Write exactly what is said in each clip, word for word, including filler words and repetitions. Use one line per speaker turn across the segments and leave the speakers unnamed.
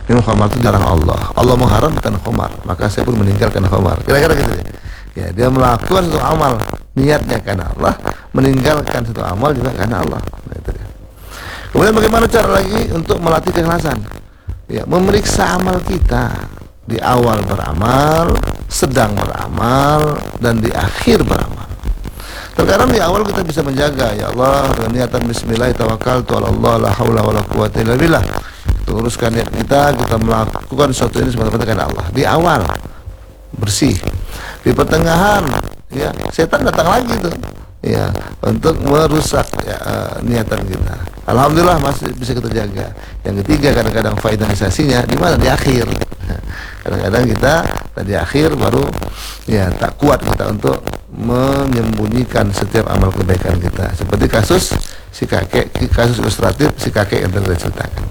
minum khamar itu dilarang Allah. Allah mengharamkan khamar, maka saya pun meninggalkan khamar. Kira-kira gitu ya. Ya, dia melakukan satu amal, niatnya karena Allah, meninggalkan satu amal juga karena Allah. Nah, itu dia. Kemudian bagaimana cara lagi untuk melatih keikhlasan? Ya, memeriksa amal kita di awal beramal, sedang beramal, dan di akhir beramal. Terkadang di awal kita bisa menjaga, ya Allah, dengan niatan bismillah tawakkaltu ala Allah la haula wala quwwata illa billah. Teruskan niat kita, kita melakukan sesuatu ini semata-mata karena Allah. Di awal bersih. Di pertengahan, ya, setan datang lagi tuh, ya, untuk merusak ya, uh, niatan kita. Alhamdulillah masih bisa kita jaga. Yang ketiga, kadang-kadang finalisasinya di mana? Di akhir. Kadang-kadang kita di akhir baru ya tak kuat kita untuk menyembunyikan setiap amal kebaikan kita. Seperti kasus si kakek, kasus ilustratif si kakek yang tadi ceritakan.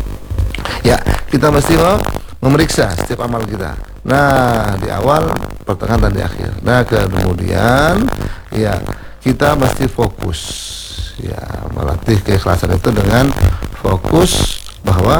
Ya, kita mesti mau memeriksa setiap amal kita. Nah, di awal, pertengahan dan di akhir. Nah, kemudian ya kita mesti fokus. Ya, melatih keikhlasan itu dengan fokus bahwa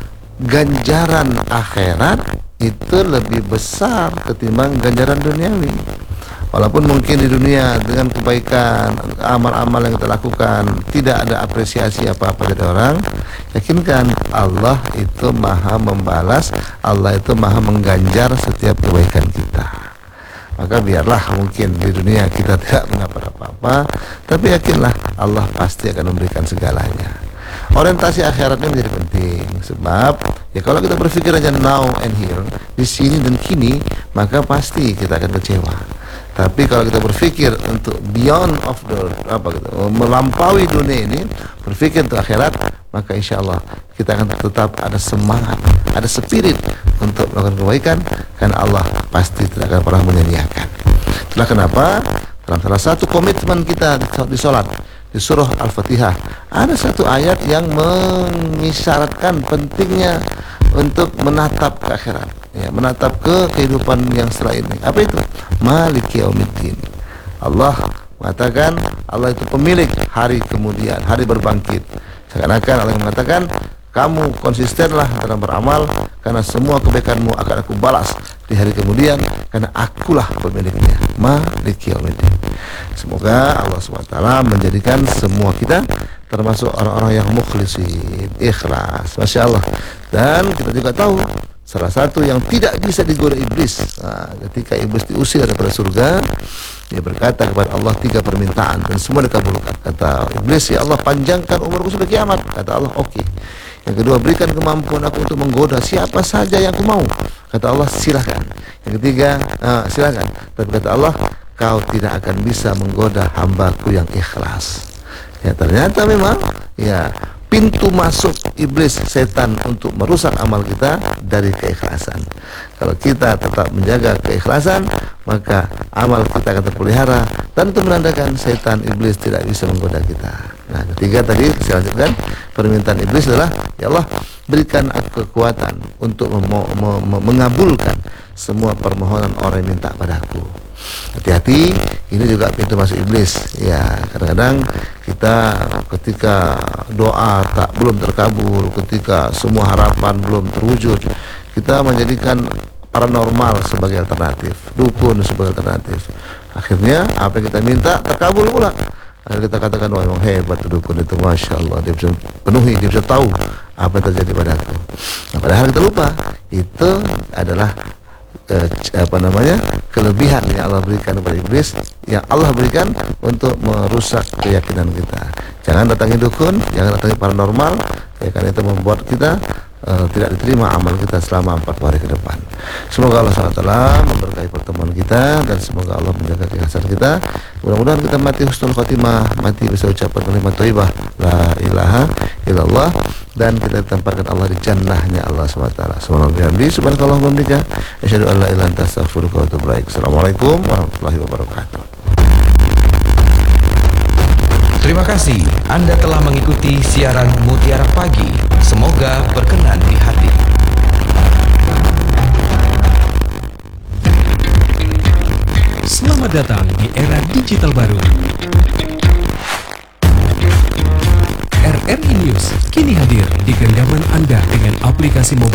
ganjaran akhirat itu lebih besar ketimbang ganjaran duniawi. Walaupun mungkin di dunia dengan kebaikan, amal-amal yang kita lakukan tidak ada apresiasi apa-apa dari orang, yakinkan Allah itu maha membalas, Allah itu maha mengganjar setiap kebaikan kita. Maka biarlah mungkin di dunia kita tidak mendapat apa-apa, tapi yakinlah Allah pasti akan memberikan segalanya. Orientasi akhiratnya menjadi penting, sebab ya kalau kita berpikir aja now and here, di sini dan kini, maka pasti kita akan kecewa. Tapi kalau kita berpikir untuk beyond of the apa gitu, melampaui dunia ini, berpikir untuk akhirat, maka insya Allah kita akan tetap ada semangat, ada spirit untuk melakukan kebaikan, karena Allah pasti tidak akan pernah menyia-nyiakan. Itulah kenapa dalam salah satu komitmen kita di sholat, di surah Al-Fatihah, ada satu ayat yang mengisyaratkan pentingnya untuk menatap ke akhirat, ya, menatap ke kehidupan yang setelah ini. Apa itu? Maliki yaumiddin. Allah mengatakan Allah itu pemilik hari kemudian, hari berbangkit. Seakan-akan Allah mengatakan, kamu konsistenlah dalam beramal, karena semua kebaikanmu akan aku balas di hari kemudian, karena akulah pemiliknya. Maliki yaumiddin. Semoga Allah subhanahu wa taala menjadikan semua kita termasuk orang-orang yang mukhlisin, ikhlas. Masya Allah. Dan kita juga tahu salah satu yang tidak bisa digoda iblis, nah, ketika iblis diusir daripada surga, dia berkata kepada Allah tiga permintaan dan semua dikabulkan. Kata iblis, ya Allah, panjangkan umurku sampai kiamat. Kata Allah, oke. Okay. Yang kedua, berikan kemampuan aku untuk menggoda siapa saja yang aku mau. Kata Allah, silahkan. Yang ketiga, nah, silahkan. Tapi kata Allah, kau tidak akan bisa menggoda hambaku yang ikhlas. Ya, ternyata memang ya pintu masuk iblis, setan, untuk merusak amal kita dari keikhlasan. Kalau kita tetap menjaga keikhlasan, maka amal kita akan terpelihara, dan itu menandakan setan, iblis tidak bisa menggoda kita. Nah, ketiga tadi saya lanjutkan, permintaan iblis adalah, ya Allah, berikan aku kekuatan untuk mengabulkan semua permohonan orang yang minta padaku. Hati-hati, ini juga pintu masuk iblis. Ya, kadang-kadang kita ketika doa tak belum terkabul, ketika semua harapan belum terwujud, kita menjadikan paranormal sebagai alternatif, dukun sebagai alternatif. Akhirnya apa yang kita minta terkabul pula. Akhirnya kita katakan, wah, memang hebat dukun itu, masya Allah, dia bisa penuhi, dia bisa tahu apa yang terjadi padaku. Nah, padahal kita lupa, itu adalah Eh, apa namanya kelebihan yang Allah berikan kepada iblis, yang Allah berikan untuk merusak keyakinan kita. Jangan datangi dukun, jangan datangi paranormal, ya, karena itu membuat kita uh, tidak diterima amal kita selama empat hari ke depan. Semoga Allah subhanahu wa taala memberkahi pertemuan kita, dan semoga Allah menjaga keikhlasan kita. Mudah-mudahan kita mati husnul khotimah, mati bisa ucapan kalimat thayyibah la ilaha illallah, dan kita ditempatkan Allah di jannahnya Allah subhanahu wa taala. Subhanallah wa bihamdihi, asyhadu an la ilaha illa anta, astaghfiruka wa atubu ilaik. Assalamualaikum warahmatullahi wabarakatuh.
Terima kasih Anda telah mengikuti siaran Mutiara Pagi. Semoga berkenan di hati.
Selamat datang di era digital baru. R R I News kini hadir di genggaman Anda dengan aplikasi mobile